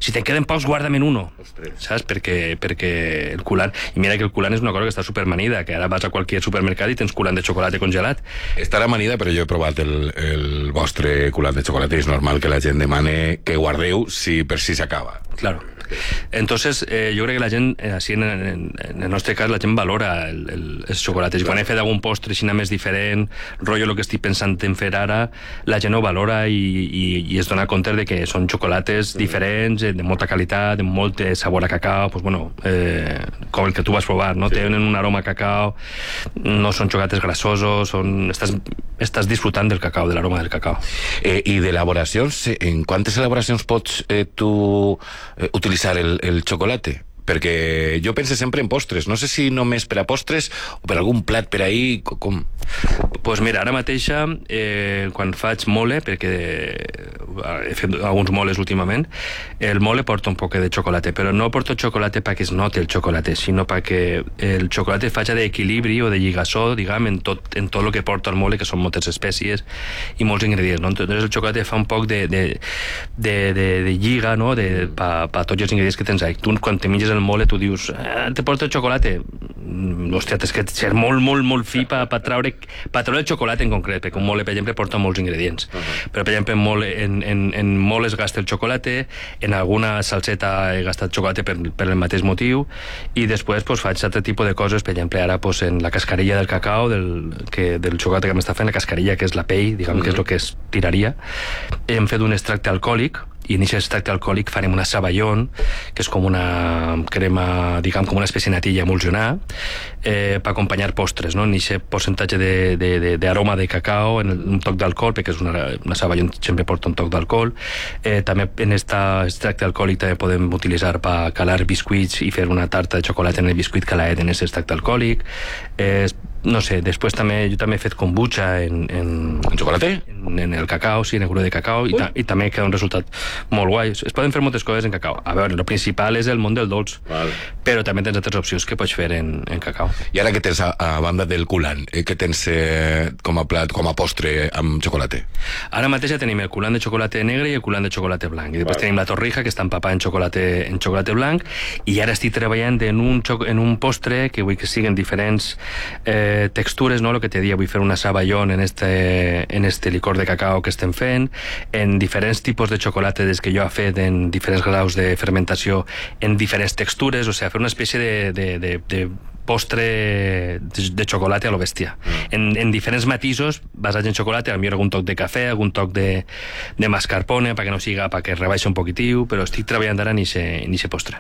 si te queden pocs, guarda-me'n uno. Saps? Perquè el culant... I mira que el culant és una cosa que està supermanida, que ara vas a qualsevol supermercat i tens culant de xocolata congelat. Estarà manida, però jo he provat el vostre culant de xocolata i és normal que la gent demane que guardeu per si s'acaba. Claro. Entonces, jo crec que la gent, així en el nostre cas, la gent valora els xocolates. I quan he fet algun postre així més diferent, rotllo el que estic pensant en fer ara, la gent ho valora i es dona compte de que són xocolates diferents, de molta qualitat, de molt sabor a cacao, pues bueno, com el que tu vas provar, no? Tenen un aroma a cacao, no són xocolates grassosos, estàs disfrutant del cacao, de l'aroma del cacao. I d'elaboracions, en quantes elaboracions pots tu utilitzar el xocolate? Perquè jo penso sempre en postres, no sé si només per a postres o per algun plat per ahí, com? Pues mira, ara mateixa, quan faig mole, perquè he fet alguns moles últimament, el mole porta un poc de xocolate, però no porto xocolate perquè es noti el xocolate, sinó perquè el xocolate faci d'equilibri o de lligassó, diguem, en tot el que porta el mole, que són moltes espècies i molts ingredients, no? Entonces el xocolate fa un poc de lliga, no? Per tots els ingredients que tens ahí. Tu, quan te menges el mole, tu dius, te porto el xocolate. Hòstia, tens que ser molt, molt, molt fi per treure el xocolate en concret, perquè un mole, per exemple, porta molts ingredients. Però, per exemple, en moles gasta el xocolate, en alguna salseta he gastat xocolate per el mateix motiu, i després pues, faig altre tipus de coses, per exemple, ara pues, en la cascarilla del cacao, del xocolate que m'està fent, la cascarilla, que és la pell, diguem que és el que es tiraria, hem fet un extracte alcohòlic, i en aquest extracte alcohòlic farem una savallón, que és com una crema, diguem, com una espècie de natilla emulsionar, per acompanyar postres, no? En aquest percentatge d'aroma de cacao, en un toc d'alcohol, perquè és una savallón sempre porta un toc d'alcohol. També en aquest extracte alcohòlic també podem utilitzar per calar biscuits i fer una tarta de xocolata en el biscuit calaet en aquest extracte alcohòlic. No sé, després jo també he fet kombucha en xocolate? En el cacao, sí, en el gru de cacao, i també queda un resultat molt guai. Es poden fer moltes coses en cacao. A veure, el principal és el món del dolç, però també tens altres opcions que pots fer en cacao. I ara què tens a banda del culant? Què tens com a plat, com a postre amb xocolate? Ara mateix tenim el culant de xocolate negre i el culant de xocolate blanc. I després tenim la torrija, que està empapada en xocolate blanc, i ara estic treballant en un postre que vull que siguin diferents textures, no? El que te dia, vull fer una savallón en este licor de cacao que estem fent, en diferents tipus de xocolate des que jo he fet en diferents graus de fermentació, en diferents textures, o sigui, fer una espècie de postre de xocolate a lo bèstia. En diferents matisos, basats en xocolate, potser algun toc de cafè, algun toc de mascarpone, perquè rebaixa un poquitiu, però estic treballant ara en aquest postre.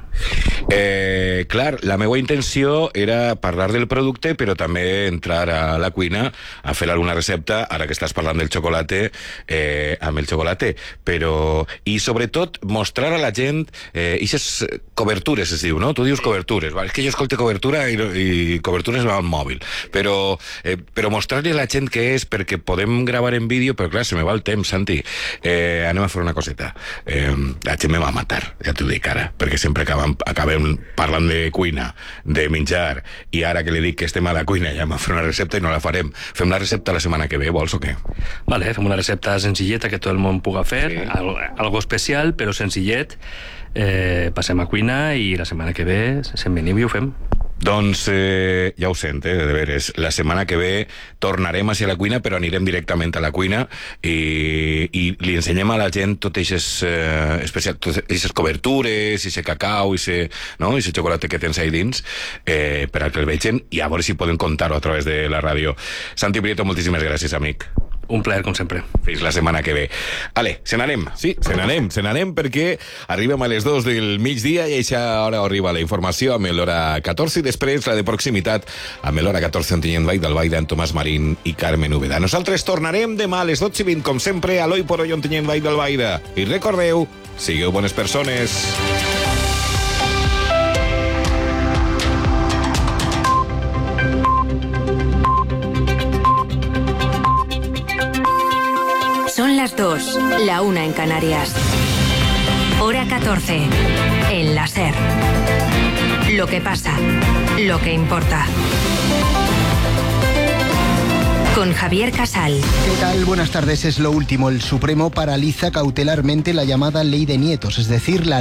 Clar, la meva intenció era parlar del producte, però també entrar a la cuina a fer alguna recepta, ara que estàs parlant del xocolate, amb el xocolate, però... I sobretot mostrar a la gent aquestes cobertures, es diu, no? Tu dius cobertures, és que jo escolto cobertura i cobertures al mòbil, però mostrar-li a la gent què és, perquè podem gravar en vídeo, però clar, se me va el temps, Santi. Anem a fer una coseta. La gent me va matar, ja t'ho dic ara, perquè sempre acabem parlant de cuina, de menjar, i ara que li dic que estem a la cuina ja m'ha fet una recepta i no la farem. Fem la recepta la setmana que ve, vols o què? Vale, fem una recepta senzilleta que tot el món puga fer, sí. Algo especial, però senzillet. Passem a cuina i la setmana que ve se'n veniu i ho fem. Doncs ja ho sent, de veres. La setmana que ve tornarem hacia la cuina, però anirem directament a la cuina i li ensenyem a la gent totes aquestes cobertures, aquest cacau, aquest xocolate que tens ahí dins, per a que el vegin i a veure si poden contar-ho a través de la ràdio. Santi Prieto, moltíssimes gràcies, amic. Un plaer, com sempre. Fins la setmana que ve. Ale, se n'anem. Sí, se n'anem perquè arribem a les 2 del migdia i això ara arriba la informació amb l'hora 14 i després la de proximitat amb l'hora 14 Ontinyent Vall d'Albaida amb Tomàs Marín i Carmen Úbeda. Nosaltres tornarem demà a les 12:20 com sempre a l'Hoy por Hoy Ontinyent Vall d'Albaida. I recordeu, sigueu bones persones. Son las 2, la 1 en Canarias. Hora 14, en la SER. Lo que pasa, lo que importa. Con Javier Casal. ¿Qué tal? Buenas tardes. Es lo último. El Supremo paraliza cautelarmente la llamada Ley de Nietos, es decir, la